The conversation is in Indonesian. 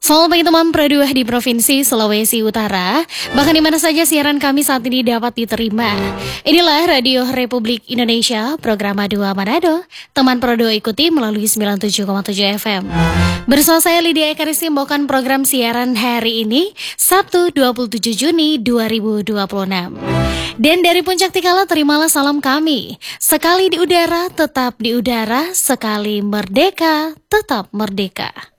Selamat pagi teman Pro 2 di Provinsi Sulawesi Utara. Bahkan di mana saja siaran kami saat ini dapat diterima. Inilah Radio Republik Indonesia, program A2 Manado. Teman Pro 2 ikuti melalui 97,7 FM. Bersama saya Lydia Ekaristi membawakan program siaran hari ini, Sabtu 27 Juni 2026. Dan dari Puncak Tikala terimalah salam kami. Sekali di udara, tetap di udara. Sekali merdeka, tetap merdeka.